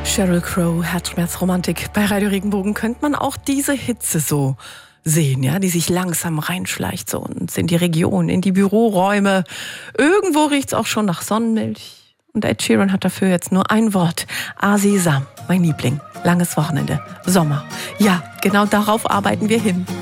Sheryl Crow, Herzschmerzromantik. Bei Radio Regenbogen könnte man auch diese Hitze so sehen, ja, die sich langsam reinschleicht so in die Region, in die Büroräume. Irgendwo riecht's auch schon nach Sonnenmilch. Und Ed Sheeran hat dafür jetzt nur ein Wort. Sesam, mein Liebling. Langes Wochenende, Sommer. Ja, genau darauf arbeiten wir hin.